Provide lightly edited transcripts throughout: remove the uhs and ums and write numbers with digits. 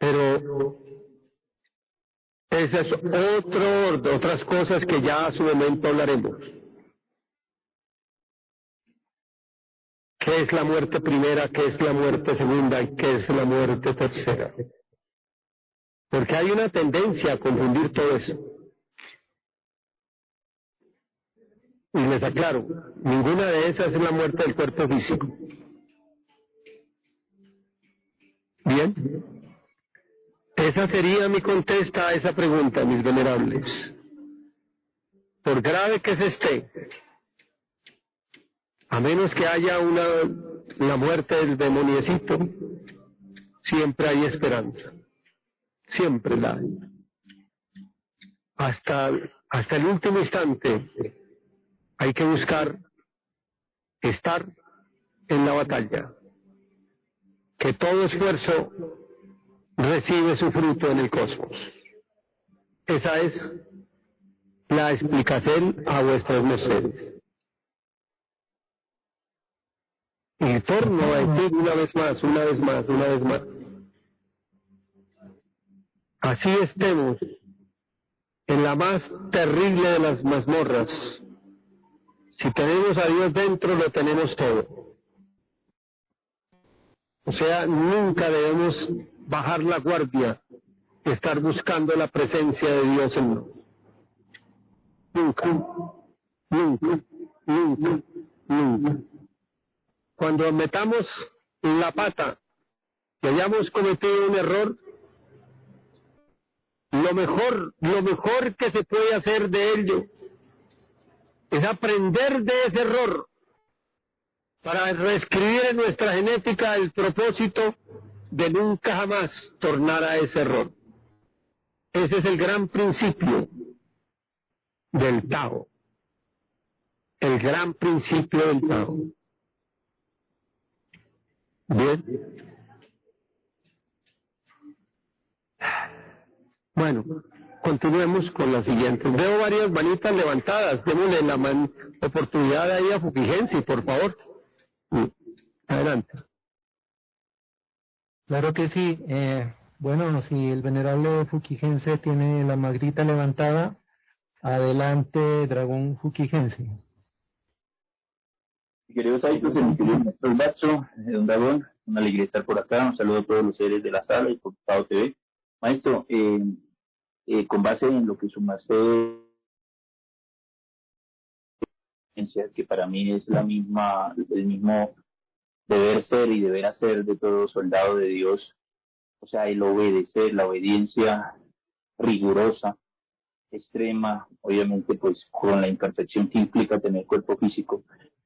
Pero esas otras cosas que ya a su momento hablaremos. ¿Qué es la muerte primera? ¿Qué es la muerte segunda? ¿Y qué es la muerte tercera? Porque hay una tendencia a confundir todo eso. Y les aclaro, ninguna de esas es la muerte del cuerpo físico. Bien. Esa sería mi contesta a esa pregunta, mis venerables. Por grave que se esté, a menos que haya la muerte del demoniecito, siempre hay esperanza. Siempre la hay. Hasta el último instante hay que buscar estar en la batalla. Que todo esfuerzo recibe su fruto en el cosmos. Esa es la explicación a vuestras mercedes. Y torno a decir una vez más. Así estemos en la más terrible de las mazmorras. Si tenemos a Dios dentro, lo tenemos todo. O sea, nunca debemos bajar la guardia, estar buscando la presencia de Dios en nosotros. Nunca. Cuando metamos la pata y hayamos cometido un error, lo mejor que se puede hacer de ello es aprender de ese error para reescribir en nuestra genética el propósito de nunca jamás tornar a ese error. Ese es el gran principio del Tao. El gran principio del Tao. Bien. Bueno, continuemos con las siguientes. Veo varias manitas levantadas. Démosle la oportunidad ahí a Fukigensi, por favor. Adelante. Claro que sí. Bueno, si el venerable Fukigense tiene la magrita levantada, adelante, Dragón Fukigense. Queridos Aitos, mi querido maestro Batso, don Dragón, una alegría estar por acá. Un saludo a todos los seres de la sala y por Pau TV. Maestro, con base en lo que su merced, que para mí es el mismo deber ser y deber hacer de todo soldado de Dios, o sea, el obedecer, la obediencia rigurosa, extrema, obviamente pues con la imperfección que implica tener cuerpo físico,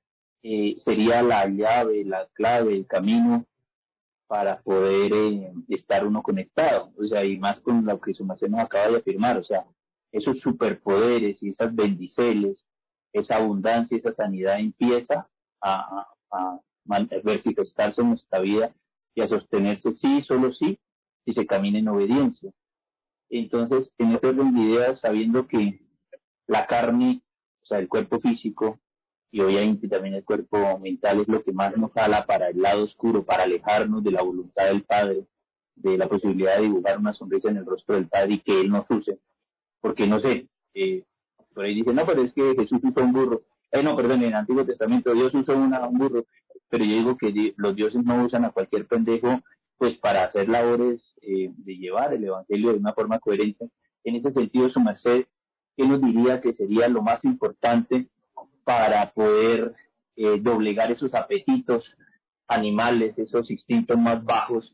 sería la llave, la clave, el camino para poder estar uno conectado, o sea, y más con lo que su merced nos acaba de afirmar, o sea, esos superpoderes y esas bendiceles, esa abundancia, esa sanidad empieza a manifestarse en nuestra vida y a sostenerse solo sí, si se camina en obediencia. Entonces, en este orden de ideas, sabiendo que la carne, o sea, el cuerpo físico, y obviamente también el cuerpo mental es lo que más nos jala para el lado oscuro, para alejarnos de la voluntad del Padre, de la posibilidad de dibujar una sonrisa en el rostro del Padre y que Él nos use. Porque no sé, por ahí dicen, no, pero es que Jesús usó un burro. No, perdón, en el Antiguo Testamento Dios usó un burro, pero yo digo que los dioses no usan a cualquier pendejo pues para hacer labores de llevar el Evangelio de una forma coherente. En ese sentido, su merced, ¿qué nos diría que sería lo más importante para poder doblegar esos apetitos animales, esos instintos más bajos,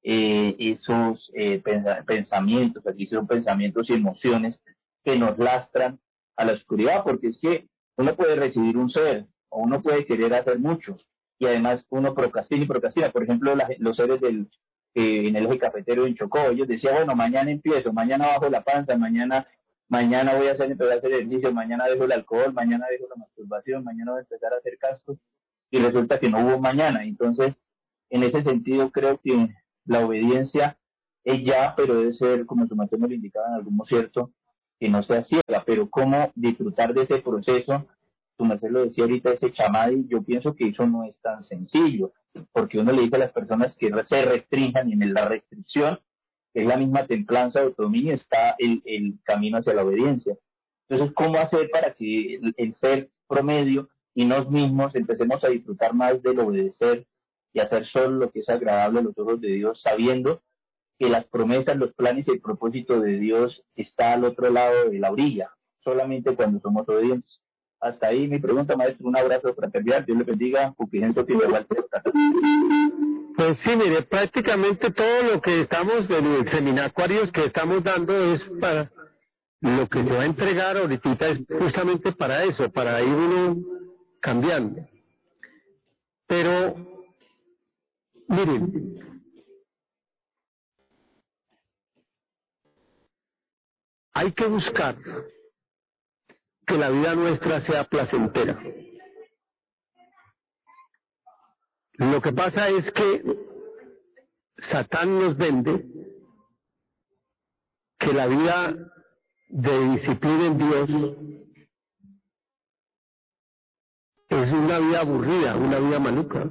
esos pensamientos, aquí son pensamientos y emociones que nos lastran a la oscuridad? Porque es que uno puede recibir un ser, o uno puede querer hacer mucho, y además uno procrastina y procrastina. Por ejemplo, los seres en el eje cafetero en Chocó, ellos decían, bueno, mañana empiezo, mañana bajo la panza, mañana voy a empezar a hacer ejercicio, mañana dejo el alcohol, mañana dejo la masturbación, mañana voy a empezar a hacer castos, y resulta que no hubo mañana. Entonces, en ese sentido, creo que la obediencia es ya, pero debe ser, como su maestro me lo indicaba en algún cierto, que no sea ciega, pero cómo disfrutar de ese proceso. Su merced lo decía ahorita, ese chamadi, yo pienso que eso no es tan sencillo, porque uno le dice a las personas que se restrinjan, y en la restricción que es la misma templanza, autodominio, está el camino hacia la obediencia. Entonces, ¿cómo hacer para que el ser promedio y nos mismos empecemos a disfrutar más del obedecer y hacer solo lo que es agradable a los ojos de Dios, sabiendo que las promesas, los planes y el propósito de Dios está al otro lado de la orilla, solamente cuando somos obedientes? Hasta ahí mi pregunta, maestro. Un abrazo fraternal. Dios le bendiga. Pues sí, mire, prácticamente todo lo que estamos, del seminarios que estamos dando es para lo que se va a entregar ahorita, es justamente para eso, para ir uno cambiando. Pero, miren, hay que buscar que la vida nuestra sea placentera. Lo que pasa es que Satán nos vende que la vida de disciplina en Dios es una vida aburrida, una vida maluca.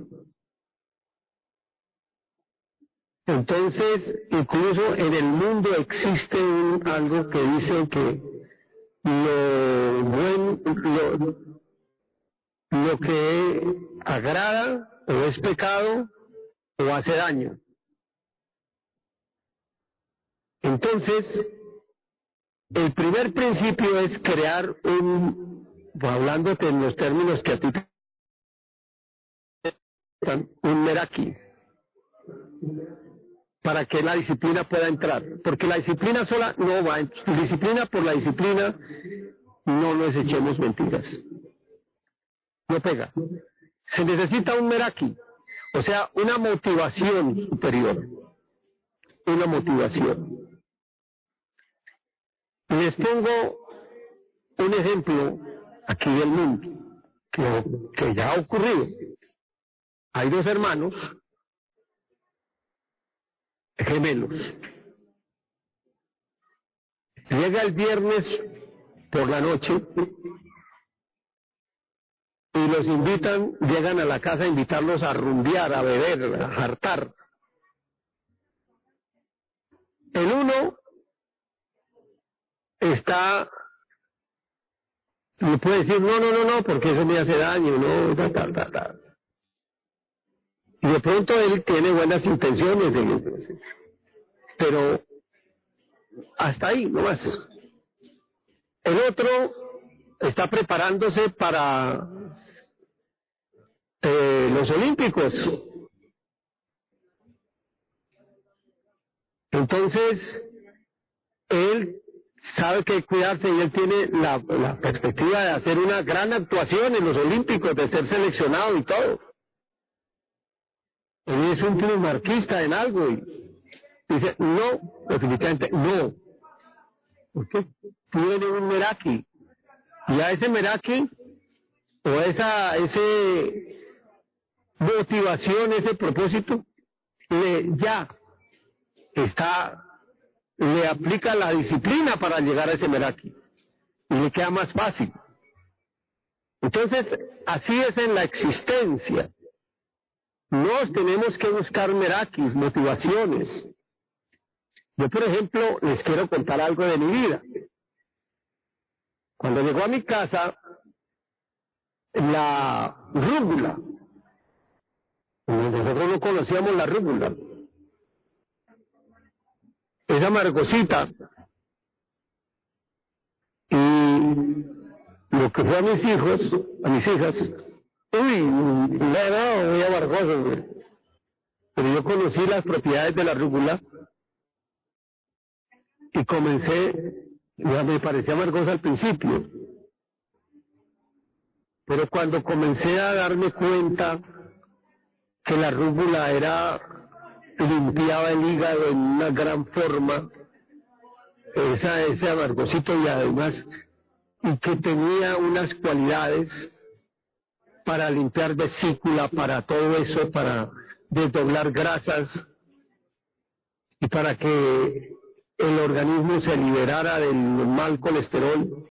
Entonces, incluso en el mundo existe algo que dice que lo que agrada o es pecado o hace daño. Entonces, el primer principio es crear hablándote en los términos que a ti te gustan, un meraki, para que la disciplina pueda entrar, porque la disciplina sola no va, disciplina por la disciplina, no nos echemos mentiras, no pega. Se necesita un meraki, o sea, una motivación superior, una motivación. Les pongo un ejemplo aquí del mundo, que ya ha ocurrido. Hay dos hermanos gemelos. Llega el viernes por la noche y los llegan a la casa a invitarlos a rumbear, a beber, a jartar. El uno le puede decir, no, porque eso me hace daño, no, Y de pronto él tiene buenas intenciones, pero hasta ahí, no más. El otro está preparándose para los Olímpicos. Entonces, él sabe que hay que cuidarse y él tiene la perspectiva de hacer una gran actuación en los Olímpicos, de ser seleccionado y todo. Él es un triunmarquista en algo y dice, no, definitivamente no. ¿Por qué? Tiene un meraki. Y a ese meraki, o ese motivación, ese propósito, le aplica la disciplina para llegar a ese meraki. Y le queda más fácil. Entonces, así es en la existencia. Nos tenemos que buscar merakis, motivaciones. Yo, por ejemplo, les quiero contar algo de mi vida. Cuando llegó a mi casa la rúgula, nosotros no conocíamos la rúgula, esa amargosita, y lo que fue a mis hijas, muy amargoso, pero yo conocí las propiedades de la rúgula y ya me parecía amargosa al principio, pero cuando comencé a darme cuenta que la rúgula limpiaba el hígado en una gran forma, ese amargosito, y además, y que tenía unas cualidades para limpiar vesícula, para todo eso, para desdoblar grasas y para que el organismo se liberara del mal colesterol.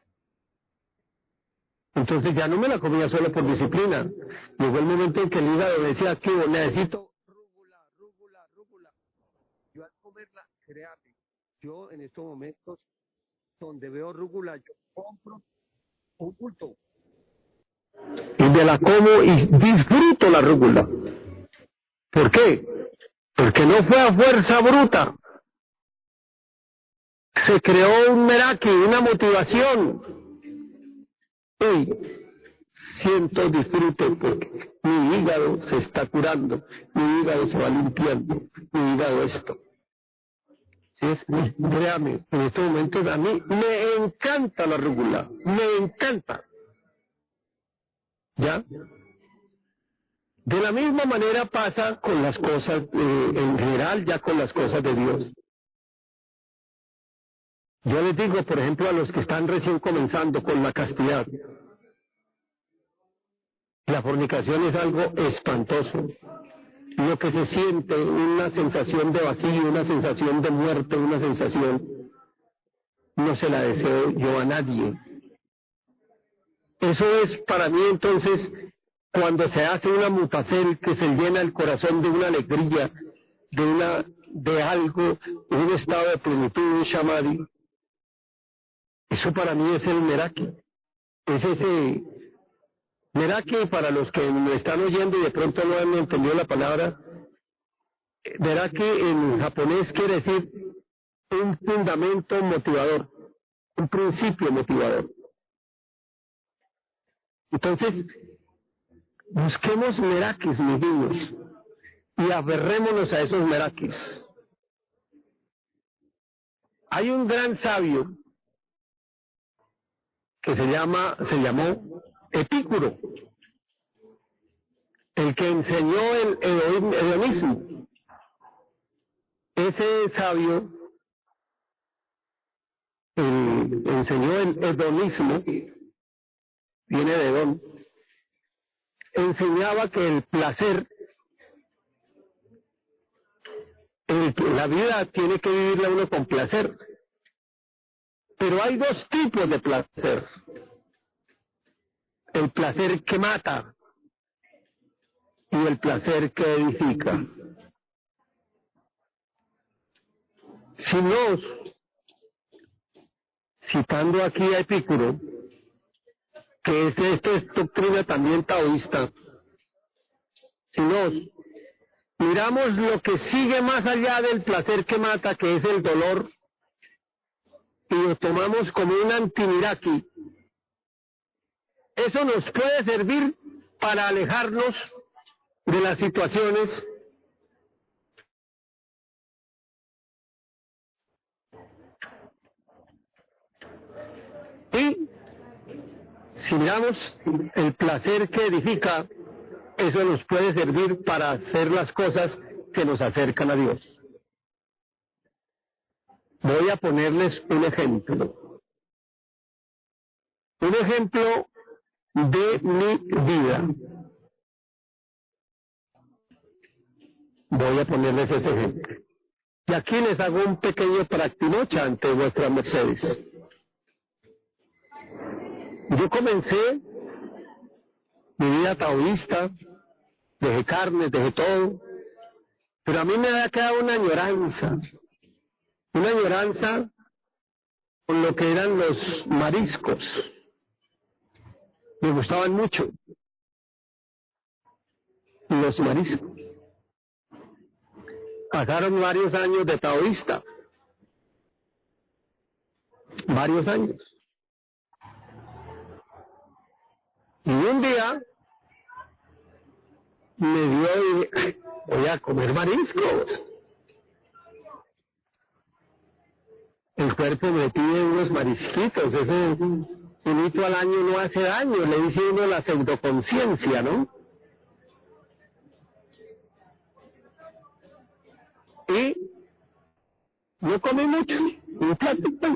Entonces ya no me la comía solo por disciplina. Llegó el momento en que el hígado decía que necesito rúgula. Yo al comerla créame, yo en estos momentos donde veo rúgula, yo compro un bulto y me la como y disfruto la rúgula. ¿Por qué? Porque no fue a fuerza bruta. Se creó un meraki, una motivación. Y siento disfrute porque mi hígado se está curando, mi hígado se va limpiando, mi hígado esto. ¿Sí es? Créame, en estos momentos a mí me encanta la rúgula, me encanta. ¿Ya? De la misma manera pasa con las cosas, en general, ya con las cosas de Dios. Yo les digo, por ejemplo, a los que están recién comenzando con la castidad, la fornicación es algo espantoso. Lo que se siente, una sensación de vacío, una sensación de muerte, una sensación, no se la deseo yo a nadie. Eso es para mí entonces, cuando se hace una mutacel que se llena el corazón de una alegría, de algo, de un estado de plenitud, un shamadhi. Eso para mí es el meraki. Es ese meraki, para los que me están oyendo y de pronto no han entendido la palabra, meraki en japonés quiere decir un fundamento motivador, un principio motivador. Entonces, busquemos merakis, mis niños, y aferrémonos a esos merakis. Hay un gran sabio que se llamó Epicuro, el que enseñó el hedonismo. Ese sabio enseñó el hedonismo, viene de Edom, enseñaba que el placer, la vida tiene que vivirla uno con placer. Pero hay dos tipos de placer. El placer que mata y el placer que edifica. Si nos, citando aquí a Epicuro, que esta es doctrina también taoísta, si nos miramos lo que sigue más allá del placer que mata, que es el dolor, y lo tomamos como un antimiraki, eso nos puede servir para alejarnos de las situaciones y si miramos el placer que edifica, eso nos puede servir para hacer las cosas que nos acercan a Dios. Voy a ponerles un ejemplo. Un ejemplo de mi vida. Voy a ponerles ese ejemplo. Y aquí les hago un pequeño practinocha ante vuestras mercedes. Yo comencé mi vida taoísta, dejé carne, dejé todo, pero a mí me había quedado una añoranza con lo que eran los mariscos. Me gustaban mucho los mariscos. Pasaron varios años de taoísta, varios años. Y un día me dio y voy a comer mariscos. El cuerpo me pide unos marisquitos, ese unito al año no hace daño, le dice uno la pseudoconciencia, ¿no? Y no comí mucho, un platito.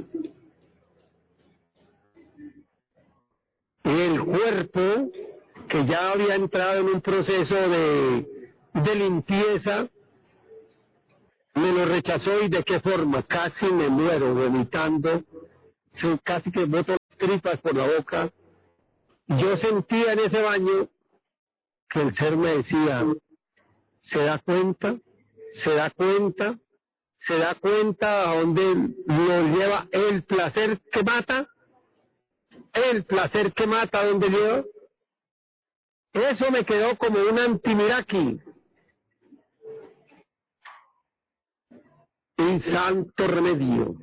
Y el cuerpo, que ya había entrado en un proceso de limpieza, me lo rechazó. ¿Y de qué forma? Casi me muero vomitando, casi que boto las tripas por la boca. Yo sentía en ese baño que el ser me decía, ¿se da cuenta? ¿Se da cuenta? se da cuenta a dónde nos lleva el placer que mata, el placer que mata, ¿a dónde lleva? Eso me quedó como un antimiraki. Y santo remedio.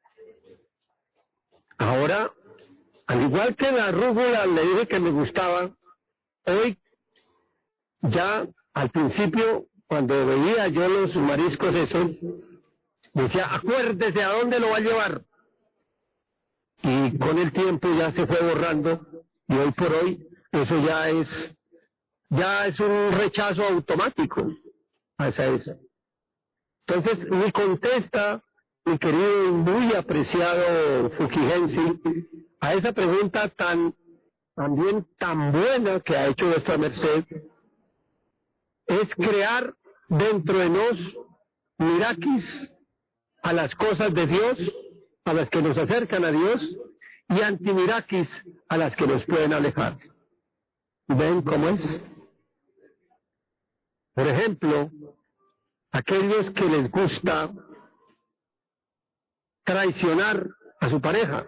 Ahora, al igual que la rúgula le dije que me gustaba, hoy ya al principio, cuando veía yo los mariscos esos, decía, acuérdese a dónde lo va a llevar. Y con el tiempo ya se fue borrando, y hoy por hoy eso ya es un rechazo automático hacia eso. Entonces, mi contesta, mi querido y muy apreciado Fukigensi, a esa pregunta también tan buena que ha hecho vuestra merced, es crear dentro de nos mirakis a las cosas de Dios, a las que nos acercan a Dios, y antimirakis a las que nos pueden alejar. ¿Ven cómo es? Por ejemplo, aquellos que les gusta traicionar a su pareja.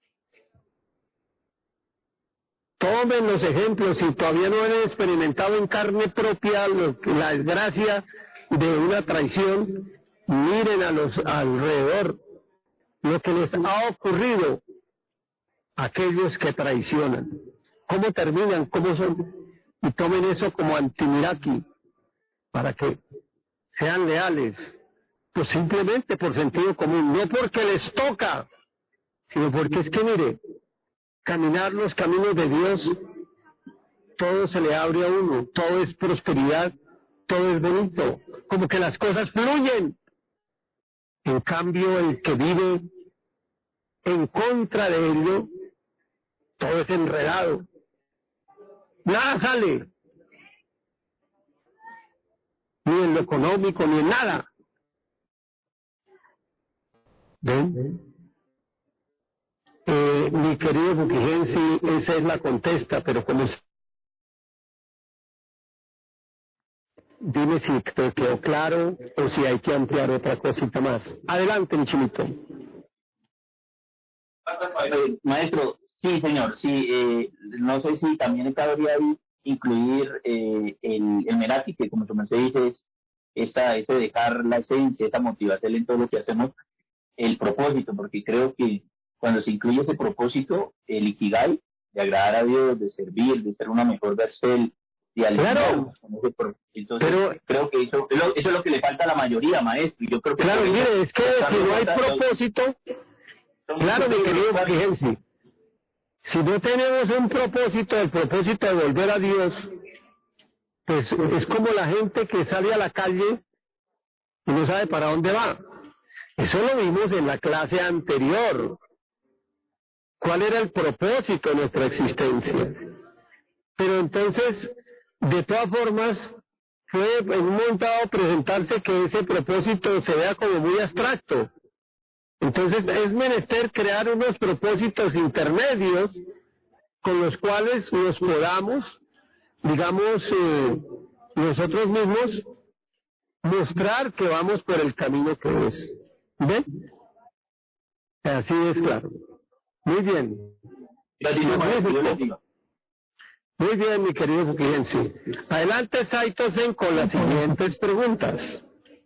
Tomen los ejemplos, si todavía no han experimentado en carne propia la desgracia de una traición, miren a los alrededor lo que les ha ocurrido a aquellos que traicionan. ¿Cómo terminan? ¿Cómo son? Y tomen eso como antimiraki, para que sean leales, pues simplemente por sentido común, no porque les toca, sino porque es que mire, caminar los caminos de Dios, todo se le abre a uno, todo es prosperidad, todo es bonito, como que las cosas fluyen. En cambio, el que vive en contra de ello, todo es enredado, nada sale, ni en lo económico, ni en nada. ¿Ven? Mi querido Fukigensi, esa es la contesta, pero como dime si te quedó claro o si hay que ampliar otra cosita más. Adelante, mi chinito. Maestro, sí, señor, sí, no sé si también cabría ahí incluir el meraki, que como tú me dices, ese dejar la esencia, esa motivación en todo lo que hacemos, el propósito, porque creo que cuando se incluye ese propósito, el ikigai, de agradar a Dios, de servir, de ser una mejor versión, de alinearnos con ese propósito. Entonces, pero, creo que eso es lo que le falta a la mayoría, maestro. Y yo creo que claro, mire, es que si no hay propósito, claro, mi querido Fukigensi, si no tenemos un propósito, el propósito de volver a Dios, pues es como la gente que sale a la calle y no sabe para dónde va. Eso lo vimos en la clase anterior. ¿Cuál era el propósito de nuestra existencia? Pero entonces, de todas formas, fue en un momento dado presentarse que ese propósito se vea como muy abstracto. Entonces, es menester crear unos propósitos intermedios con los cuales nos podamos, digamos, nosotros mismos mostrar que vamos por el camino que es. ¿Ven? Así es, claro. Muy bien. Muy bien, mi querido Fukigensi. Adelante, Saito-sen, con las siguientes preguntas.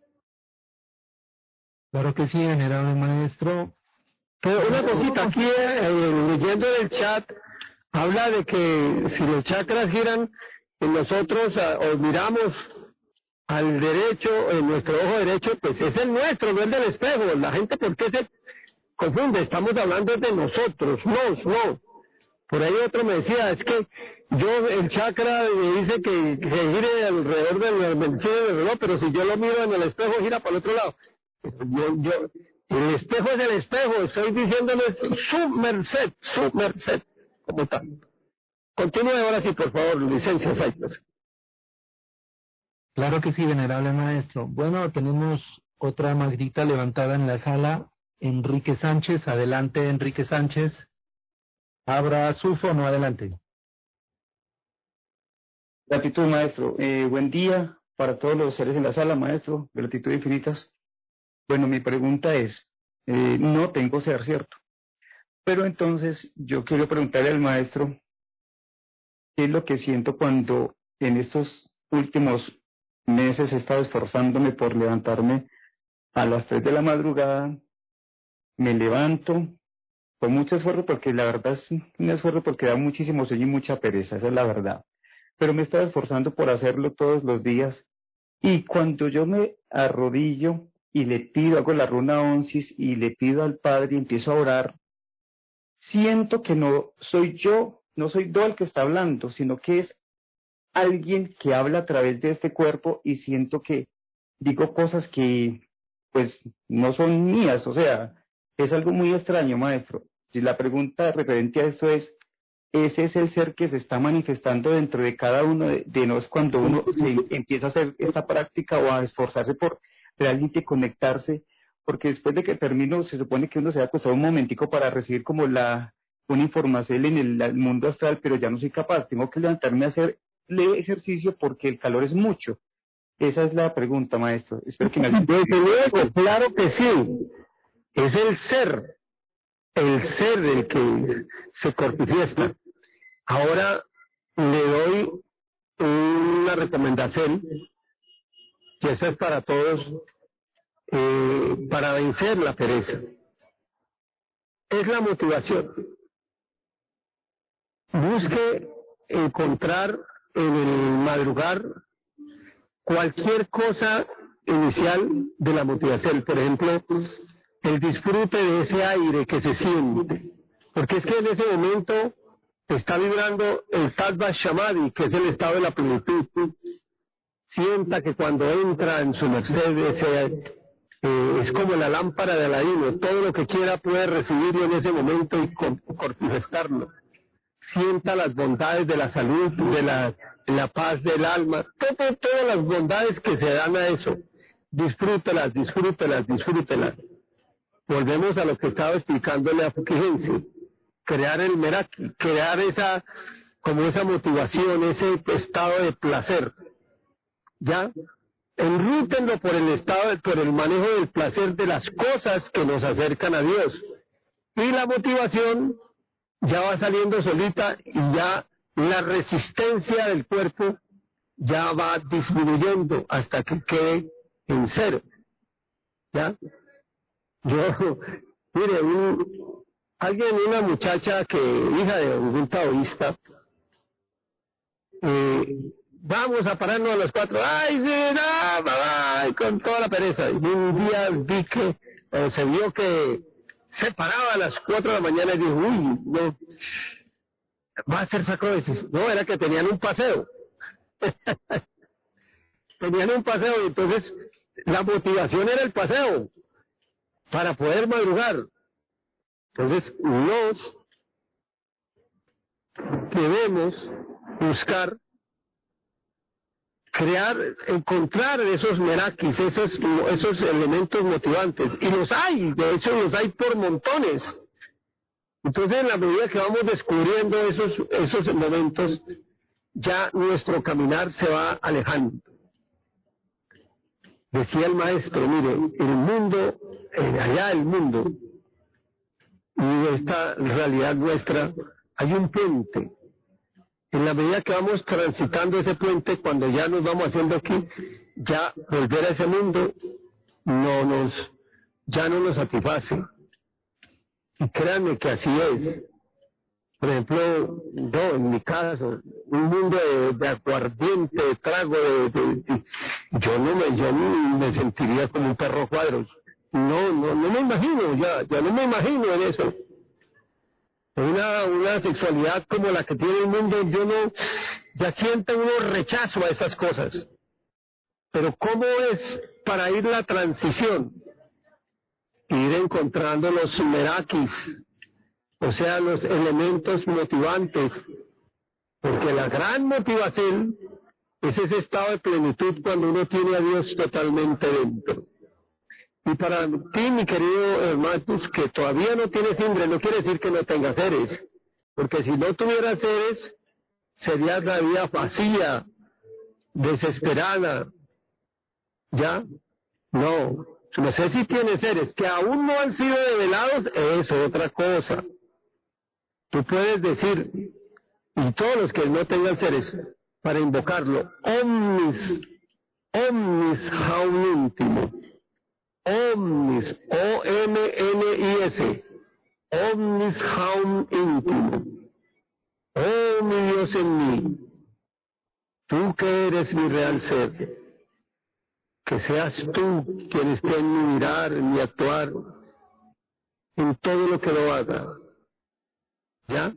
Claro que sí, venerable maestro. Pero una cosita, aquí leyendo el chat, habla de que si los chakras giran, nosotros miramos al derecho, en nuestro ojo derecho, pues es el nuestro, no el del espejo. La gente, ¿por qué se confunde? Estamos hablando de nosotros, no. Por ahí otro me decía, es que el chakra me dice que gire alrededor del reloj, pero si yo lo miro en el espejo, gira para el otro lado. El espejo es el espejo, estoy diciéndoles su merced, como tal. Continúe ahora sí, por favor, licencia Saitos. Claro que sí, venerable maestro. Bueno, tenemos otra magrita levantada en la sala. Enrique Sánchez, adelante, Enrique Sánchez. Abra su fono, adelante. Gratitud, maestro. Buen día para todos los seres en la sala, maestro. Gratitud infinitas. Bueno, mi pregunta es, no tengo ser, ¿cierto? Pero entonces yo quiero preguntarle al maestro, ¿qué es lo que siento cuando en estos últimos meses he estado esforzándome por levantarme a las 3 de la madrugada? Me levanto con mucho esfuerzo, porque la verdad es un esfuerzo porque da muchísimo sueño y mucha pereza, esa es la verdad. Pero me estaba esforzando por hacerlo todos los días. Y cuando yo me arrodillo y le pido, hago la runa onsis y le pido al Padre y empiezo a orar, siento que no soy yo el que está hablando, sino que es alguien que habla a través de este cuerpo, y siento que digo cosas que pues no son mías, o sea, es algo muy extraño, maestro. Y la pregunta referente a esto es, ese es el ser que se está manifestando dentro de cada uno de nosotros cuando uno empieza a hacer esta práctica o a esforzarse por realmente conectarse, porque después de que termino se supone que uno se va a acostar un momentico para recibir como una información en el mundo astral, pero ya no soy capaz, tengo que levantarme a hacer ejercicio porque el calor es mucho. Esa es la pregunta, maestro. Espero que me ayude. Desde luego, claro que sí. Es el ser el que se corpifiesta. Ahora le doy una recomendación, que eso es para todos, para vencer la pereza. Es la motivación. Busque encontrar en el madrugar cualquier cosa inicial de la motivación. Por ejemplo, el disfrute de ese aire que se siente. Porque es que en ese momento está vibrando el Tattva Samadhi, que es el estado de la plenitud. Sienta que cuando entra en su merced es como la lámpara de Aladino. Todo lo que quiera puede recibirlo en ese momento y corpuscarlo. Sienta las bondades de la salud, de la paz del alma, todas las bondades que se dan a eso. Disfrútelas. Volvemos a lo que estaba explicándole a Fukigense. Crear el meraki, crear esa motivación, ese estado de placer. ¿Ya? Enrútenlo por el manejo del placer de las cosas que nos acercan a Dios. Y la motivación ya va saliendo solita, y ya la resistencia del cuerpo ya va disminuyendo hasta que quede en cero. ¿Ya? Mire, una muchacha hija de un taoísta, vamos a pararnos a los 4, con toda la pereza. Y un día vi que, se vio que se paraba a las 4 de la mañana y dijo, uy, no, va a ser sacrificio. No, era que tenían un paseo. Tenían un paseo, y entonces la motivación era el paseo para poder madrugar. Entonces, debemos buscar encontrar esos merakis, esos elementos motivantes, y los hay, de hecho los hay por montones. Entonces, en la medida que vamos descubriendo esos momentos, ya nuestro caminar se va alejando. Decía el maestro, mire, el mundo, y esta realidad nuestra, hay un puente. En la medida que vamos transitando ese puente, cuando ya nos vamos haciendo aquí, ya volver a ese mundo ya no nos satisface. Y créanme que así es. Por ejemplo, en mi caso, un mundo de aguardiente, de trago, yo no me sentiría como un perro cuadros. No me imagino, ya no me imagino en eso. Una sexualidad como la que tiene el mundo, ya siente uno rechazo a esas cosas. Pero ¿cómo es para ir la transición? Ir encontrando los merakis, o sea, los elementos motivantes, porque la gran motivación es ese estado de plenitud cuando uno tiene a Dios totalmente dentro. Y para ti, mi querido hermano, que todavía no tienes Indre, no quiere decir que no tengas seres, porque si no tuvieras seres, sería la vida vacía, desesperada. ¿Ya? No, No sé si tiene seres que aún no han sido develados, es otra cosa. Tú puedes decir, y todos los que no tengan seres, para invocarlo, omnis haum intimo, omnis, O-M-N-I-S, omnis haum intimo, oh mi Dios en mí, tú que eres mi real ser, que seas tú quien esté en mi mirar, en mi actuar, en todo lo que lo haga, ¿ya?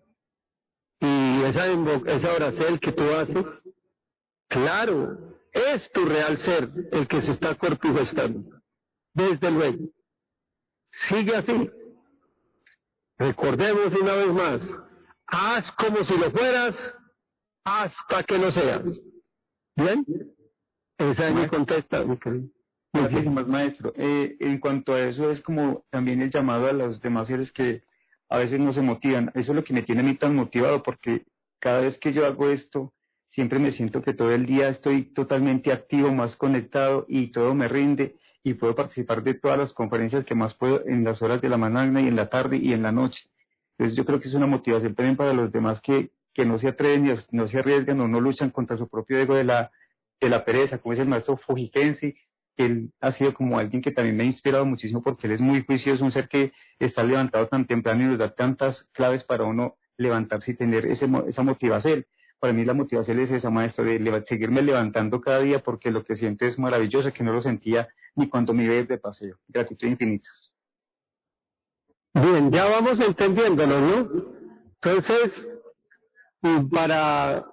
Y esa oración que tú haces, claro, es tu real ser el que se está manifestando, desde luego. Sigue así. Recordemos una vez más, haz como si lo fueras, hasta que lo seas. ¿Bien? Esa es mi contesta, mi querido. Gracias, maestro. En cuanto a eso, es como también el llamado a los demás seres que a veces no se motivan. Eso es lo que me tiene a mí tan motivado, porque cada vez que yo hago esto, siempre me siento que todo el día estoy totalmente activo, más conectado y todo me rinde y puedo participar de todas las conferencias que más puedo en las horas de la mañana y en la tarde y en la noche. Entonces yo creo que es una motivación también para los demás que no se atreven y no se arriesgan o no luchan contra su propio ego de la pereza, como es el maestro Fujikensi. Él ha sido como alguien que también me ha inspirado muchísimo porque él es muy juicioso, un ser que está levantado tan temprano y nos da tantas claves para uno levantarse y tener esa motivación. Para mí la motivación es esa, maestro, de seguirme levantando cada día porque lo que siento es maravilloso, que no lo sentía ni cuando me iba de paseo. Gratitud infinitas. Bien, ya vamos entendiéndolo, ¿no? Entonces, para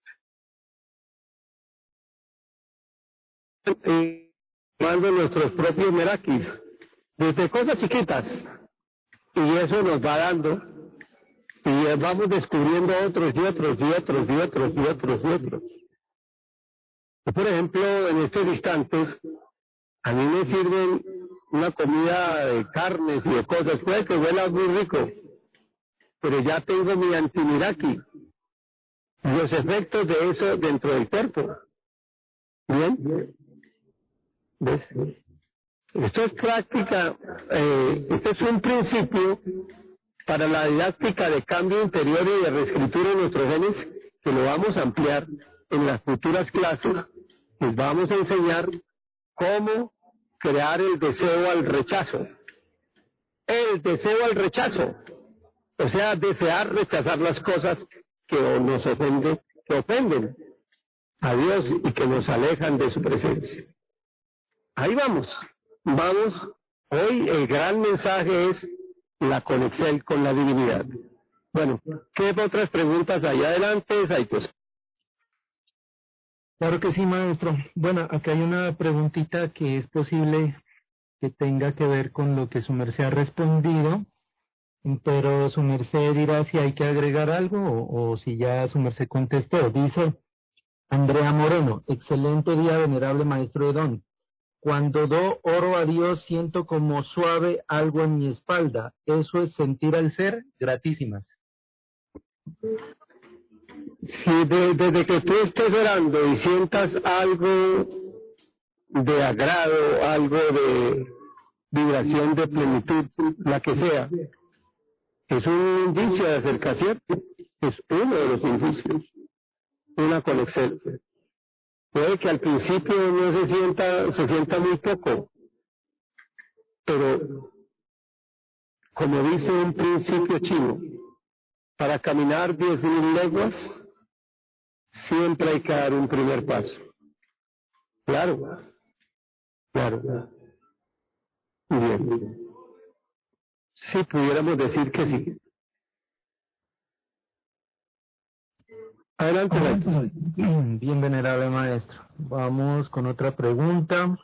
mando nuestros propios merakis, desde cosas chiquitas, y eso nos va dando, y vamos descubriendo otros y otros y otros y otros y otros y otros. Por ejemplo, en estos instantes, a mí me sirven una comida de carnes y de cosas, puede que huela muy rico, pero ya tengo mi antimiraki, y los efectos de eso dentro del cuerpo. ¿Bien? ¿Ves? Esto es práctica, esto es un principio para la didáctica de cambio interior y de reescritura de nuestros genes, que lo vamos a ampliar en las futuras clases. Les vamos a enseñar cómo crear el deseo al rechazo. El deseo al rechazo. O sea, desear rechazar las cosas que nos ofenden, que ofenden a Dios y que nos alejan de su presencia. Ahí vamos. Vamos. Hoy el gran mensaje es la conexión con la divinidad. Bueno, ¿qué otras preguntas hay? Adelante, Saitos. Claro que sí, maestro. Bueno, acá hay una preguntita que es posible que tenga que ver con lo que su merced ha respondido, pero su merced dirá si hay que agregar algo o si ya su merced contestó. Dice Andrea Moreno, excelente día, venerable maestro Edón. Cuando do oro a Dios siento como suave algo en mi espalda. ¿Eso es sentir al ser? Gratísimas. Si desde que tú estés orando y sientas algo de agrado, algo de vibración de plenitud, la que sea, es un indicio de acercación, es uno de los indicios, una conexión. Puede que al principio no se sienta muy poco, pero como dice un principio chino, para caminar 10.000 leguas, siempre hay que dar un primer paso. Claro, claro. Bien. Sí, pudiéramos decir que sí. Adelante, maestro. Bien, venerable maestro. Vamos con otra pregunta.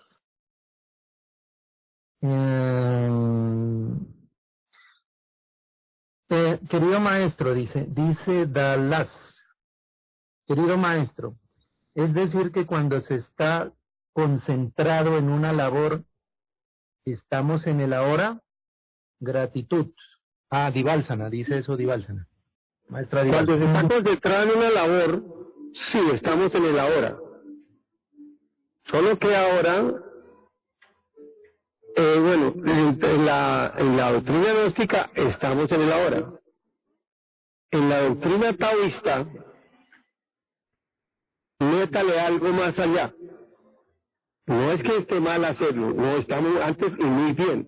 Querido maestro, dice Dallas. Querido maestro, es decir que cuando se está concentrado en una labor, estamos en el ahora. Gratitud. Divalsana, dice eso Divalsana. Maestra Divalsana. Cuando se está concentrado en una labor, sí, estamos en el ahora. Solo que ahora Bueno, en la doctrina gnóstica estamos en el ahora. En la doctrina taoísta, métale algo más allá. No es que esté mal hacerlo, no, estamos antes y muy bien.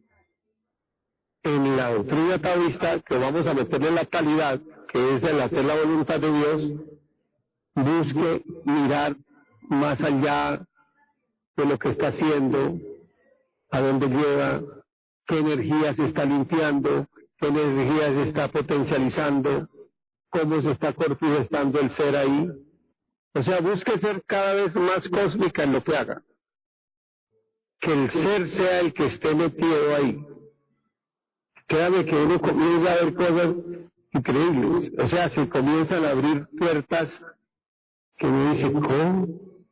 En la doctrina taoísta, que vamos a meterle la calidad, que es el hacer la voluntad de Dios, busque mirar más allá de lo que está haciendo, a dónde lleva, qué energía se está limpiando, qué energía se está potencializando, cómo se está manifestando el ser ahí. O sea, busque ser cada vez más cósmica en lo que haga. Que el ser sea el que esté metido ahí. Créame que uno comienza a ver cosas increíbles. O sea, se comienzan a abrir puertas que uno dice, ¿cómo?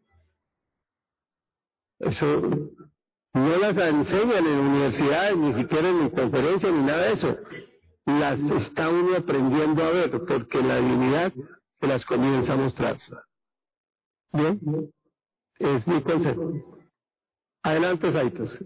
Eso no las enseñan en universidades, ni siquiera en conferencias, ni nada de eso. Las está uno aprendiendo a ver, porque la divinidad se las comienza a mostrar. Bien, es mi consejo. Adelante, Saitos.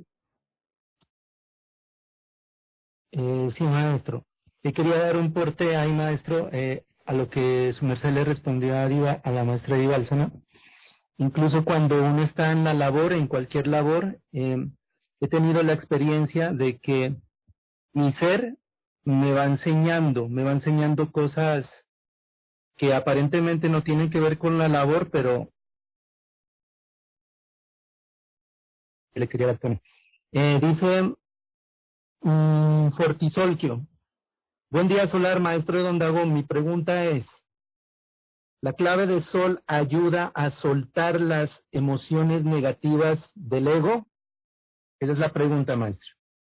Sí, maestro. Yo quería dar un porte ahí, maestro, a lo que su merced le respondió a la maestra Di Bálsamo. Incluso cuando uno está en la labor, en cualquier labor, he tenido la experiencia de que mi ser me va enseñando cosas que aparentemente no tienen que ver con la labor, pero le quería dar con. Dice Fortisolquio. Buen día, Solar, maestro de Don Dagón. Mi pregunta es, ¿la clave de Sol ayuda a soltar las emociones negativas del ego? Esa es la pregunta, maestro.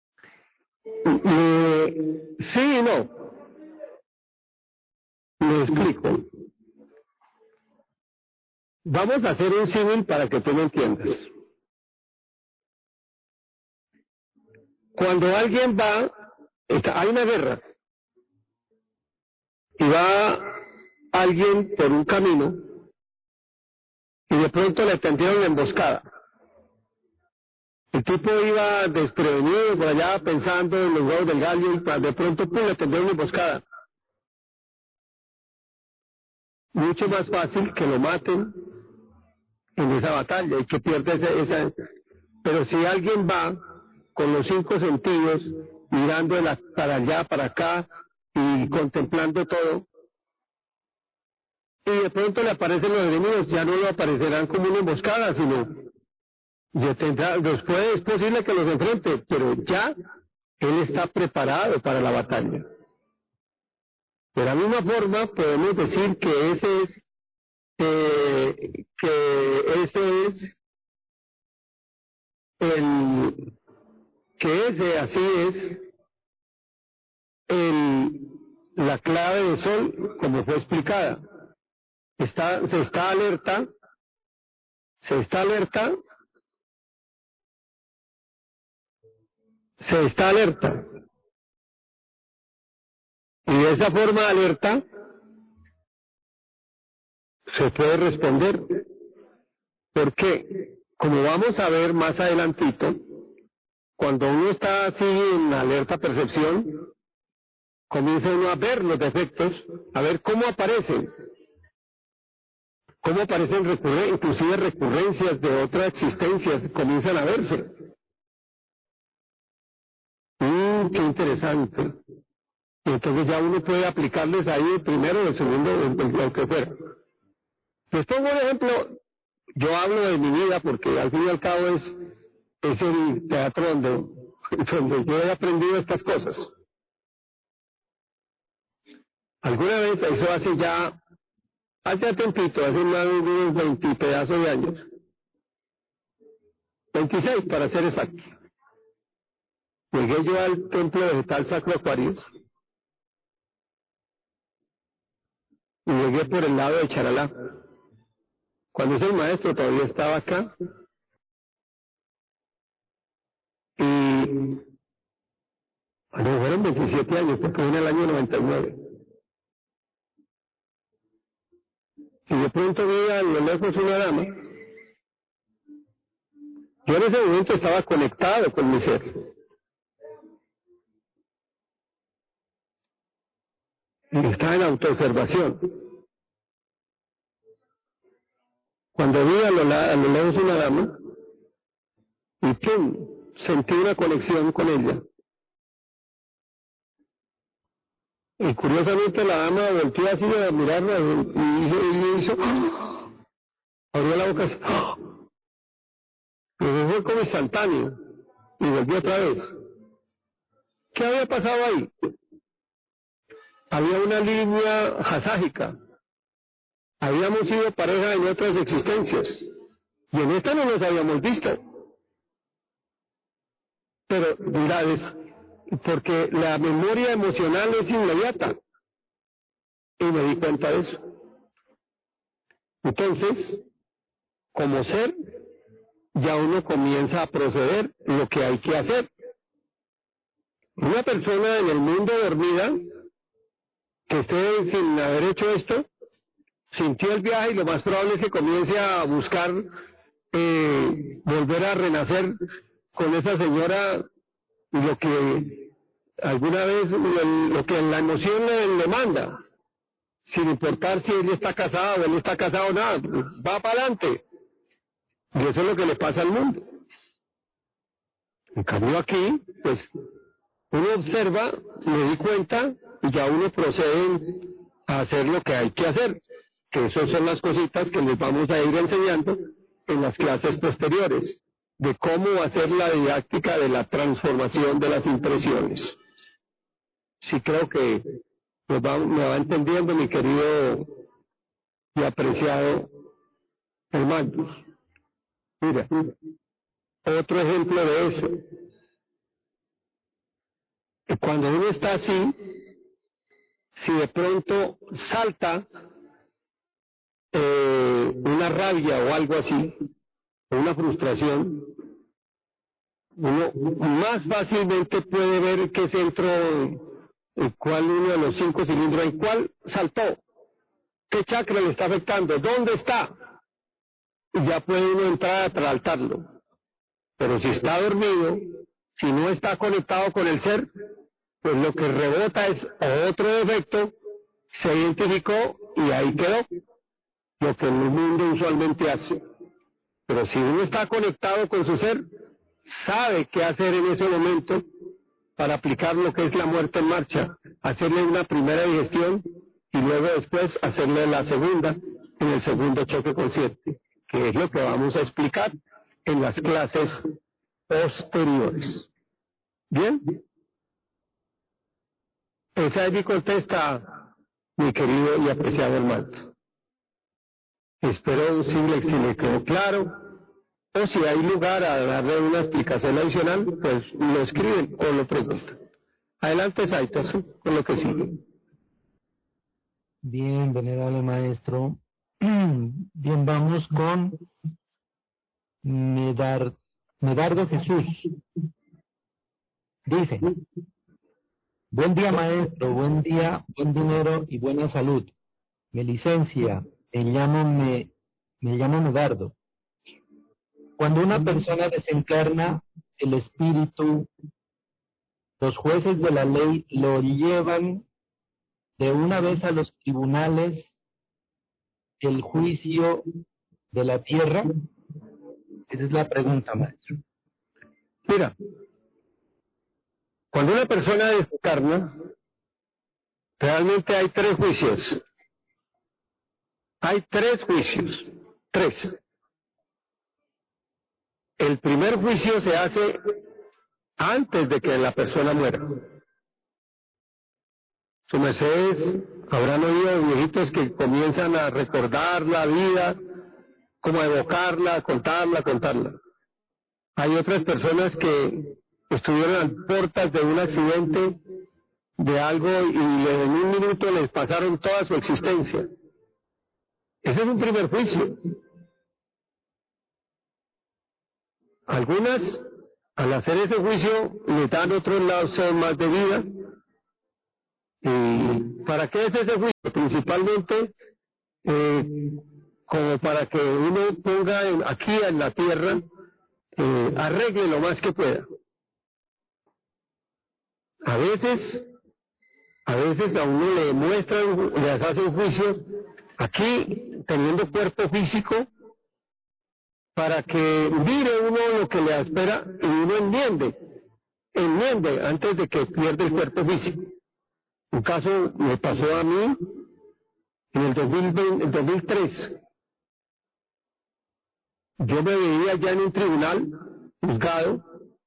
Sí y no. Me explico. Vamos a hacer un símil para que tú lo entiendas. Cuando alguien hay una guerra, y va alguien por un camino, y de pronto le tendieron la emboscada. El tipo iba desprevenido por allá pensando en los huevos del gallo, y de pronto le tendieron una emboscada. Mucho más fácil que lo maten en esa batalla y que pierda esa. Pero si alguien va con los 5 sentidos, mirando para allá, para acá, y contemplando todo, y de pronto le aparecen los enemigos, ya no lo aparecerán como una emboscada, sino después es posible que los enfrente, pero ya él está preparado para la batalla. De la misma forma podemos decir que ese así es la clave de Sol, como fue explicada. Se está alerta, se está alerta. Y de esa forma alerta se puede responder. Porque, como vamos a ver más adelantito, cuando uno está así en alerta percepción, comienza uno a ver los defectos, a ver cómo aparecen inclusive recurrencias de otras existencias, comienzan a verse. Qué interesante. Y entonces ya uno puede aplicarles ahí el primero, el segundo, lo que fuera. Les pongo un ejemplo, yo hablo de mi vida porque al fin y al cabo es el teatro donde yo he aprendido estas cosas. Alguna vez, eso hace tiempito, hace más de unos 20 pedazos de años, 26 para ser exacto, llegué yo al templo vegetal Sacro Aquarius y llegué por el lado de Charalá. Cuando ese maestro todavía estaba acá, y fueron 27 años, porque fue en el año 99. Y de pronto vi a lo lejos una dama. Yo en ese momento estaba conectado con mi ser. Y estaba en autoobservación. Cuando vi a lo lejos una dama, y ¡pum!, sentí una conexión con ella. Y curiosamente la dama volteó así a mirarla y hizo, abrió la boca así, pero fue como instantáneo, y volvió otra vez. ¿Qué había pasado ahí? Había una línea jaságica. Habíamos sido pareja en otras existencias, y en esta no nos habíamos visto. Pero dirás, porque la memoria emocional es inmediata, y me di cuenta de eso. Entonces, como ser, ya uno comienza a proceder lo que hay que hacer. Una persona en el mundo dormida, que esté sin haber hecho esto, sintió el viaje y lo más probable es que comience a buscar volver a renacer con esa señora, lo que alguna vez, lo que la emoción le manda, sin importar si él está casado o él está casado, nada, va para adelante. Y eso es lo que le pasa al mundo. En cambio aquí, pues, uno observa, me di cuenta, y ya uno procede a hacer lo que hay que hacer, que esas son las cositas que les vamos a ir enseñando en las clases posteriores, de cómo hacer la didáctica de la transformación de las impresiones. Sí creo que me va entendiendo mi querido y apreciado hermano. Mira, otro ejemplo de eso. Cuando uno está así, si de pronto salta una rabia o algo así, o una frustración, uno más fácilmente puede ver qué centro, el cual uno de los 5 cilindros, en cuál saltó, qué chakra le está afectando, dónde está, y ya puede uno entrar a tratarlo. Pero si está dormido, si no está conectado con el ser, pues lo que rebota es otro defecto, se identificó y ahí quedó, lo que el mundo usualmente hace. Pero si uno está conectado con su ser, sabe qué hacer en ese momento para aplicar lo que es la muerte en marcha, hacerle una primera digestión y luego después hacerle la segunda en el segundo choque consciente, que es lo que vamos a explicar en las clases posteriores. ¿Bien? Esa es mi contesta, mi querido y apreciado hermano. Espero si le quedó claro, o si hay lugar a darle una explicación adicional, pues lo escriben o lo preguntan. Adelante, Saitos, con lo que sigue. Bien, venerable maestro. Bien, vamos con Medardo Jesús. Dice: buen día, maestro, buen día, buen dinero y buena salud. Mi licencia, me llamo Medardo. Cuando una persona desencarna, el espíritu, los jueces de la ley lo llevan de una vez a los tribunales del juicio de la tierra. Esa es la pregunta, maestro. Mira, cuando una persona desencarna, realmente hay 3 juicios. Hay 3 juicios. 3. El primer juicio se hace antes de que la persona muera. Su mercedes habrán oído viejitos que comienzan a recordar la vida, como a evocarla, contarla. Hay otras personas que estuvieron a puertas de un accidente, de algo, y en un minuto les pasaron toda su existencia. Ese es un primer juicio. Algunas, al hacer ese juicio, le dan otros lados más de vida. ¿Y para qué es ese juicio? Principalmente como para que uno ponga aquí en la tierra arregle lo más que pueda. A veces a uno le muestran, le hacen juicio aquí teniendo cuerpo físico para que mire uno lo que le espera y uno enmiende antes de que pierda el cuerpo físico. Un caso me pasó a mí en el 2003. Yo me veía ya en un tribunal juzgado.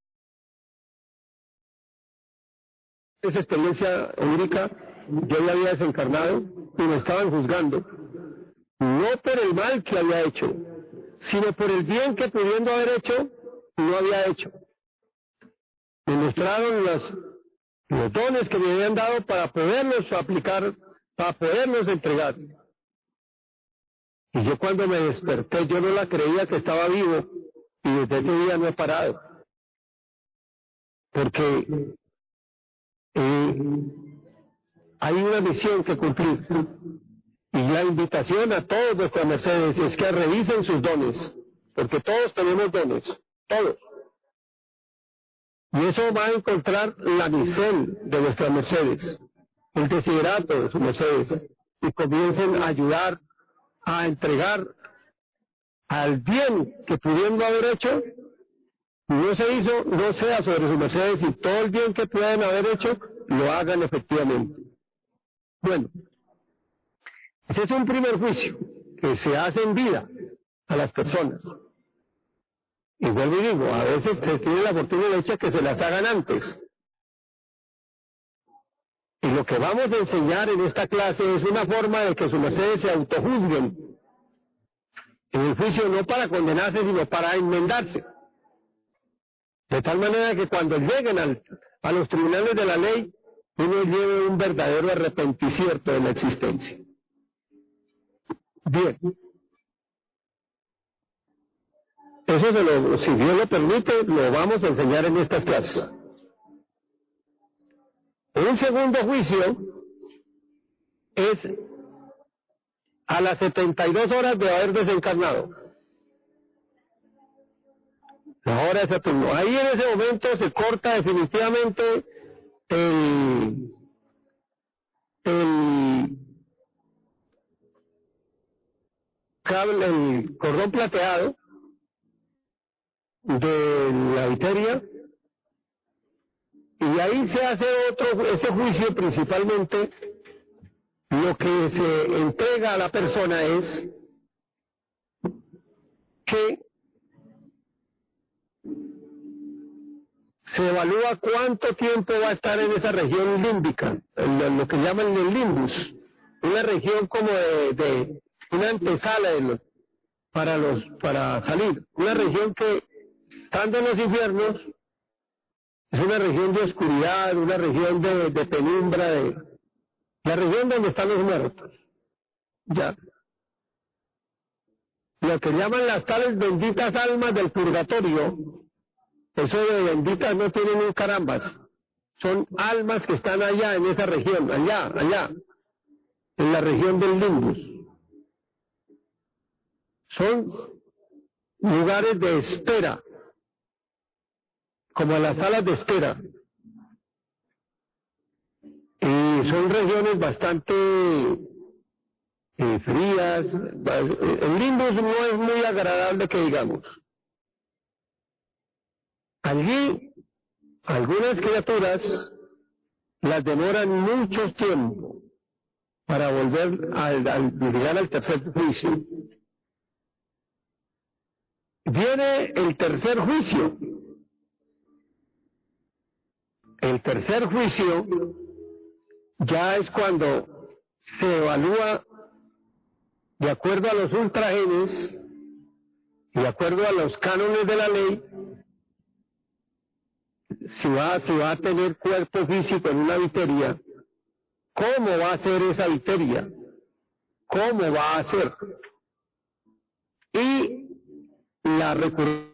Esa experiencia única, yo ya había desencarnado y me estaban juzgando, no por el mal que había hecho, sino por el bien que pudiendo haber hecho, no había hecho. Me mostraron los dones que me habían dado para poderlos aplicar, para poderlos entregar. Y yo cuando me desperté, yo no la creía que estaba vivo, y desde ese día no he parado. Porque hay una misión que cumplir. Y la invitación a todos nuestras mercedes es que revisen sus dones, porque todos tenemos dones, todos. Y eso va a encontrar la misión de nuestras mercedes, el desiderato de sus mercedes, y comiencen a ayudar, a entregar al bien que pudiendo haber hecho, no se hizo, no sea sobre sus mercedes, y todo el bien que puedan haber hecho, lo hagan efectivamente. Bueno, ese es un primer juicio que se hace en vida a las personas. Y vuelvo y digo, a veces se tiene la fortuna de hecha que se las hagan antes. Y lo que vamos a enseñar en esta clase es una forma de que sus mercedes se autojuzguen en el juicio, no para condenarse, sino para enmendarse. De tal manera que cuando lleguen a los tribunales de la ley, uno lleve un verdadero arrepentimiento de la existencia. Bien. Eso si Dios lo permite, lo vamos a enseñar en estas clases. Un segundo juicio es a las 72 horas de haber desencarnado. La hora de Saturno. Ahí en ese momento se corta definitivamente el cable, el cordón plateado de la viteria, y ahí se hace ese juicio. Principalmente lo que se entrega a la persona es que se evalúa cuánto tiempo va a estar en esa región límbica, en lo que llaman el limbus, una región como de una antesala para salir, una región que, estando en los infiernos, es una región de oscuridad, una región de penumbra, la región donde están los muertos. Ya. Lo que llaman las tales benditas almas del purgatorio, eso de benditas no tienen un carambas, son almas que están allá en esa región, allá, en la región del limbus. Son lugares de espera, como las salas de espera. Y son regiones bastante frías. El limbus no es muy agradable que digamos. Allí, algunas criaturas las demoran mucho tiempo para volver al llegar al tercer juicio. Viene el tercer juicio. El tercer juicio ya es cuando se evalúa de acuerdo a los ultragenes y de acuerdo a los cánones de la ley, si va a tener cuerpo físico en una viteria, ¿cómo va a ser esa viteria? ¿Cómo va a ser? Y la recurrencia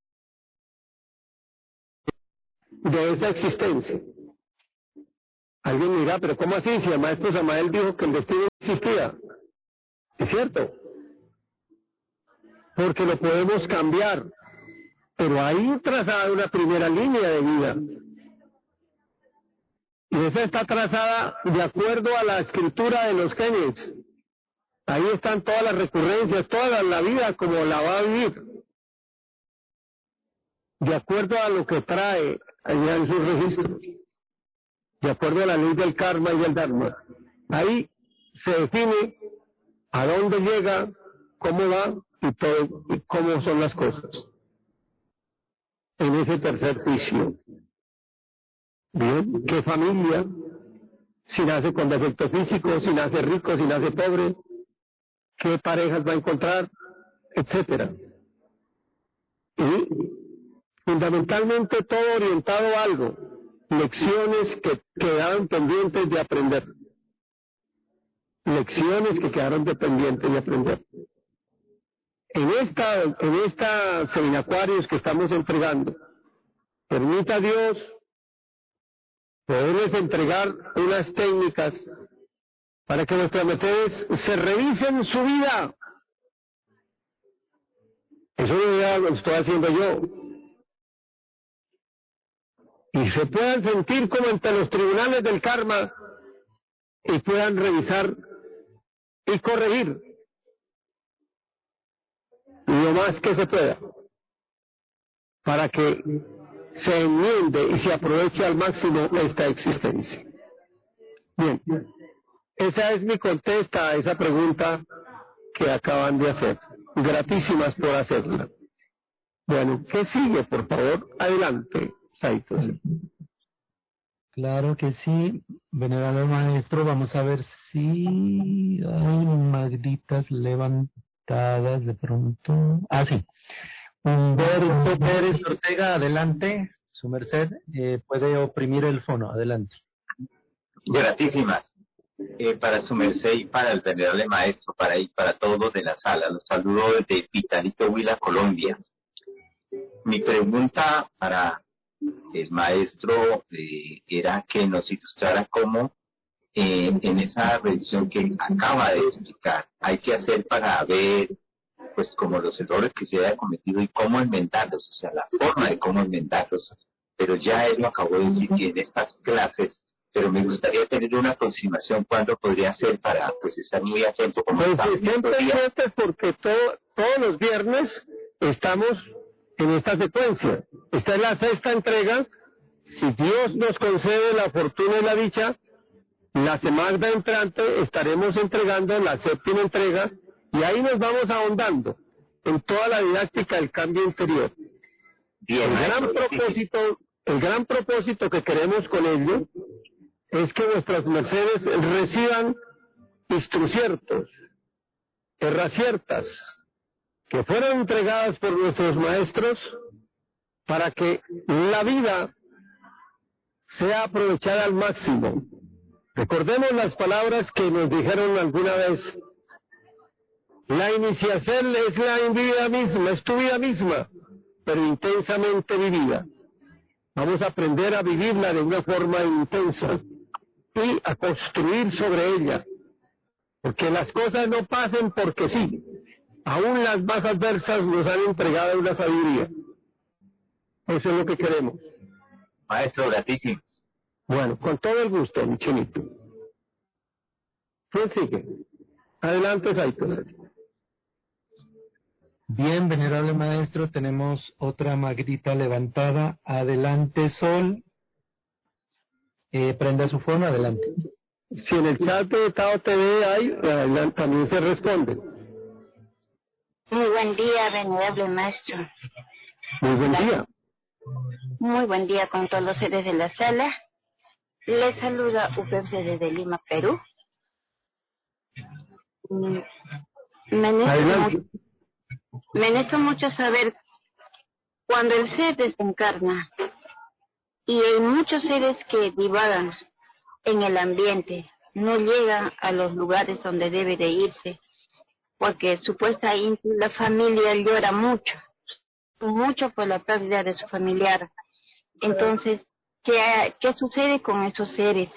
de esa existencia. Alguien me dirá, pero ¿cómo así? Si el maestro Samael dijo que el destino no existía. Es cierto. Porque lo podemos cambiar. Pero ahí trazada una primera línea de vida. Y esa está trazada de acuerdo a la escritura de los genes. Ahí están todas las recurrencias, toda la vida como la va a vivir. De acuerdo a lo que trae allá en sus registros. De acuerdo a la ley del karma y del dharma. Ahí se define a dónde llega, cómo va y todo, y cómo son las cosas. En ese tercer juicio. Bien, ¿qué familia? Si nace con defecto físico, si nace rico, si nace pobre, qué parejas va a encontrar, etcétera. Y fundamentalmente todo orientado a algo, lecciones que quedaron pendientes de aprender. Lecciones que quedaron pendientes de aprender. En esta seminacuarios que estamos entregando, permita Dios poderles entregar unas técnicas para que nuestras mercedes se revisen su vida. Eso ya lo estoy haciendo yo. Y se puedan sentir como ante los tribunales del karma y puedan revisar y corregir lo más que se pueda para que se enmiende y se aproveche al máximo esta existencia. Bien, esa es mi contesta a esa pregunta que acaban de hacer. Gratísimas por hacerla. Bueno, ¿qué sigue, por favor? Adelante, Saito. Claro que sí, venerable maestro. Vamos a ver si hay magditas levantadas de pronto. Ah, sí. Humberto Pérez Ortega, adelante. Su merced puede oprimir el fono. Adelante. Gratísimas. Para su merced y para el venerable maestro, para todos los de la sala. Los saludo desde Pitalito, Huila, Colombia. Mi pregunta para el maestro era que nos ilustrara cómo en esa revisión que acaba de explicar hay que hacer para ver pues como los errores que se haya cometido y cómo enmendarlos, o sea, la forma de cómo enmendarlos. Pero ya él lo acabó de decir que en estas clases, pero me gustaría tener una aproximación cuándo podría ser para pues estar muy atento. Pues siempre porque todos los viernes estamos en esta secuencia. Esta es la sexta entrega. Si Dios nos concede la fortuna y la dicha, la semana entrante estaremos entregando la séptima entrega y ahí nos vamos ahondando en toda la didáctica del cambio interior. Bien, el gran propósito que queremos con ello es que nuestras mercedes reciban instruciertos, erraciertas, que fueron entregadas por nuestros maestros para que la vida sea aprovechada al máximo. Recordemos las palabras que nos dijeron alguna vez. La iniciación es la vida misma, es tu vida misma, pero intensamente vivida. Vamos a aprender a vivirla de una forma intensa y a construir sobre ella. Porque las cosas no pasen porque sí. Aún las más adversas nos han entregado una sabiduría. Eso es lo que queremos. Maestro, gratísimo. Bueno, con todo el gusto, mi chinito. ¿Quién sigue? Adelante, Saito. Bien, venerable maestro, tenemos otra magdita levantada. Adelante, Sol. Prenda su fono, adelante. Si en el chat de Tao TV hay, también se responde. Muy buen día, venerable maestro. Muy buen día. Muy buen día con todos los seres de la sala. Les saluda UPEPSE desde Lima, Perú. Me necesito mucho saber cuando el ser desencarna y hay muchos seres que divagan en el ambiente, no llegan a los lugares donde debe de irse, porque supuestamente la familia llora mucho por la pérdida de su familiar. Entonces, ¿qué sucede con esos seres?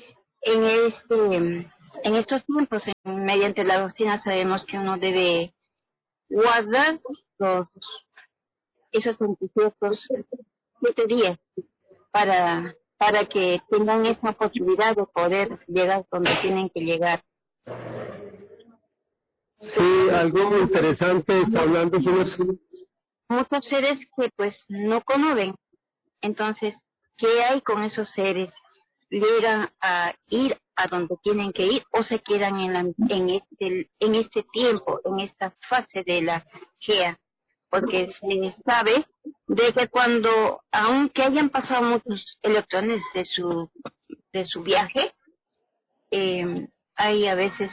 En estos tiempos, mediante la doctrina sabemos que uno debe guardar esos 7 días para que tengan esa posibilidad de poder llegar donde tienen que llegar. Sí, algo muy interesante está hablando sobre muchos seres que pues no conocen. Entonces, ¿qué hay con esos seres? ¿Llegan a ir a donde tienen que ir o se quedan en este tiempo, en esta fase de la GEA? Porque se sabe de que cuando, aunque hayan pasado muchos electrones de su viaje, hay a veces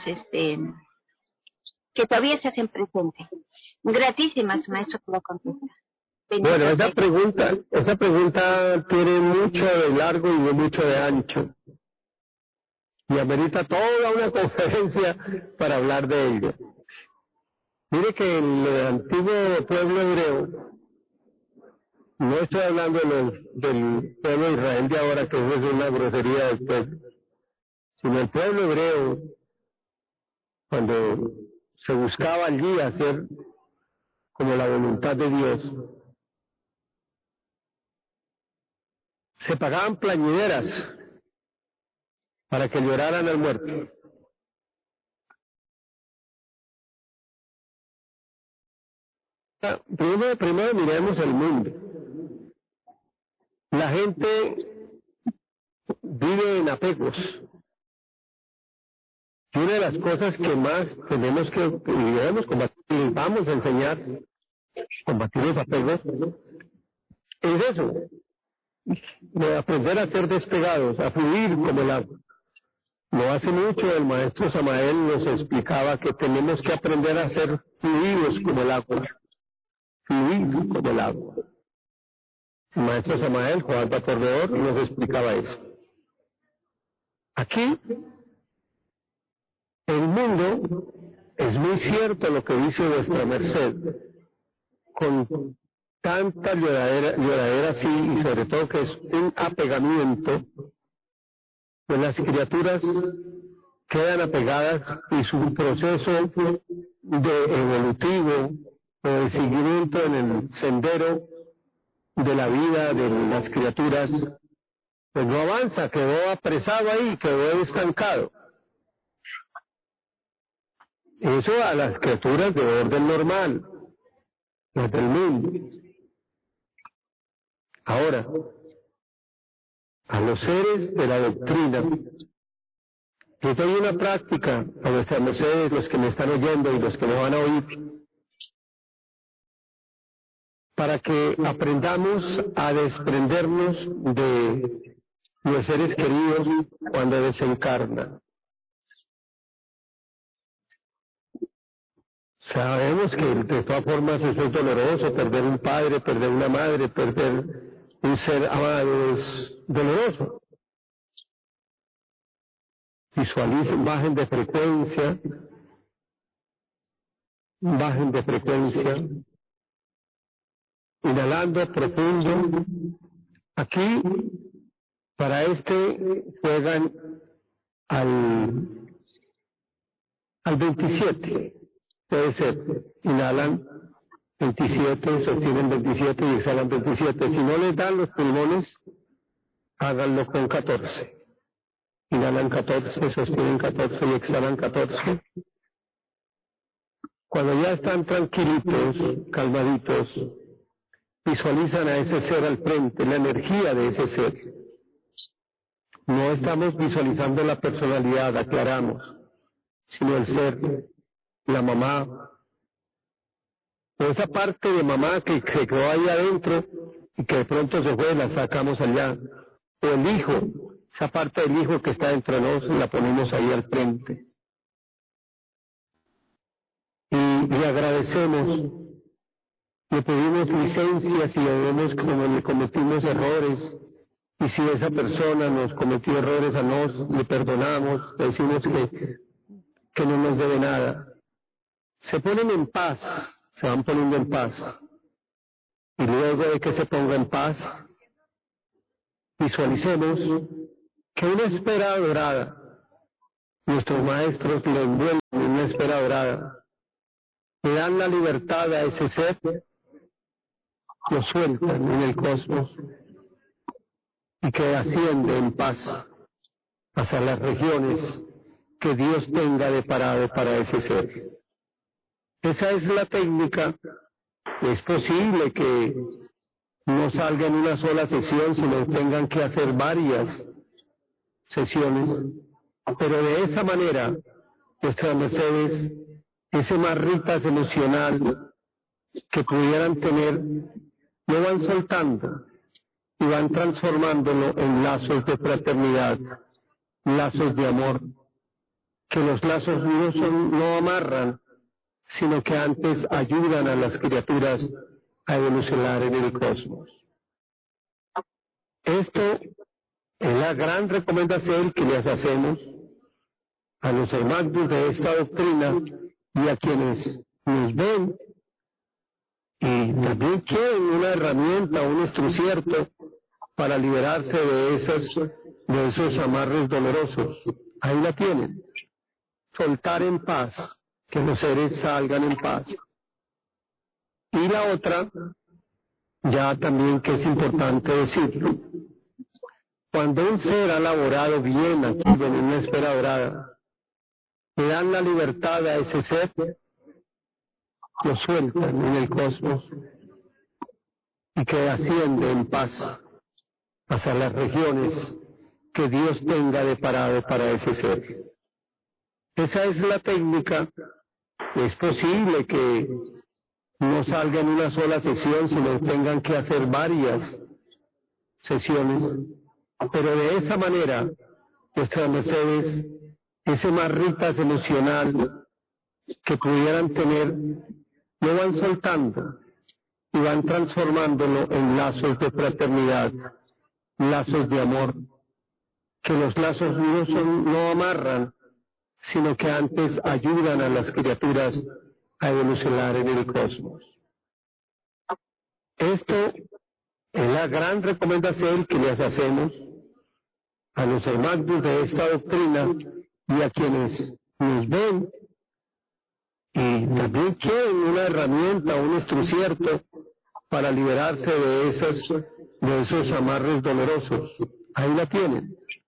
que todavía se hacen presentes. Gratísimas, maestro, que lo contesta. Bueno, esa pregunta tiene mucho de largo y mucho de ancho. Y amerita toda una conferencia para hablar de ello. Mire que el antiguo pueblo hebreo, no estoy hablando del pueblo de Israel de ahora, que eso es una grosería del pueblo, sino el pueblo hebreo, cuando se buscaba allí hacer como la voluntad de Dios, se pagaban plañideras para que lloraran al muerto. Primero miremos el mundo. La gente vive en apegos. Y una de las cosas que más tenemos que debemos combatir, y vamos a enseñar combatir los apegos, es eso, de aprender a ser despegados, a fluir como el agua. No hace mucho el maestro Samael nos explicaba que tenemos que aprender a ser fluidos como el agua. Fluir como el agua. El maestro Samael, Juan Corredor, nos explicaba eso. Aquí, el mundo, es muy cierto lo que dice nuestra merced, con tanta lloradera así, y sobre todo que es un apegamiento, pues las criaturas quedan apegadas y su proceso de evolutivo o de seguimiento en el sendero de la vida de las criaturas, pues no avanza, quedó apresado ahí, quedó estancado. Eso a las criaturas de orden normal, las del mundo. Ahora, a los seres de la doctrina, les doy una práctica a vuestras mercedes, los que me están oyendo y los que me van a oír, para que aprendamos a desprendernos de los seres queridos cuando desencarnan. Sabemos que de todas formas eso es doloroso, perder un padre, perder una madre, perder un ser amado es doloroso. Visualicen, bajen de frecuencia, inhalando profundo. Aquí, para juegan al 27. Puede ser, inhalan 27, sostienen 27 y exhalan 27. Si no les dan los pulmones, háganlo con 14. Inhalan 14, sostienen 14 y exhalan 14. Cuando ya están tranquilitos, calmaditos, visualizan a ese ser al frente, la energía de ese ser. No estamos visualizando la personalidad, aclaramos, sino el ser, la mamá, o esa parte de mamá que quedó ahí adentro y que de pronto se fue, la sacamos allá, o el hijo, esa parte del hijo que está entre nosotros, la ponemos ahí al frente. Y agradecemos, le pedimos licencia si le cometimos errores, y si esa persona nos cometió errores a nosotros, le perdonamos, le decimos que no nos debe nada. Se ponen en paz, se van poniendo en paz. Y luego de que se ponga en paz, visualicemos que una esfera dorada, nuestros maestros le envuelven en una esfera dorada, le dan la libertad a ese ser lo sueltan en el cosmos y que asciende en paz hacia las regiones que Dios tenga deparado para ese ser. Esa es la técnica. Es posible que no salga en una sola sesión, sino tengan que hacer varias sesiones, pero de esa manera nuestras mercedes, ese marritas emocional que pudieran tener, lo van soltando y van transformándolo en lazos de fraternidad, lazos de amor, que los lazos no amarran, sino que antes ayudan a las criaturas a evolucionar en el cosmos. Esto es la gran recomendación que les hacemos a los hermanos de esta doctrina y a quienes nos ven y también quieren una herramienta, un instrumento para liberarse de esos amarres dolorosos. Ahí la tienen. Soltar en paz, que los seres salgan en paz. Y la otra, ya también que es importante decirlo, cuando un ser ha laborado bien aquí en una esfera dorada, le dan la libertad a ese ser, lo sueltan en el cosmos y que asciende en paz hacia las regiones que Dios tenga deparado para ese ser. Esa es la técnica. Es posible que no salga en una sola sesión, sino tengan que hacer varias sesiones, pero de esa manera nuestras mercedes, ese marritas emocional que pudieran tener, lo van soltando y van transformándolo en lazos de fraternidad, lazos de amor, que los lazos no amarran, sino que antes ayudan a las criaturas a evolucionar en el cosmos. Esto es la gran recomendación que les hacemos a los hermanos de esta doctrina y a quienes nos ven y también quieren una herramienta, un instrumento para liberarse de esos amarres dolorosos. Ahí la tienen.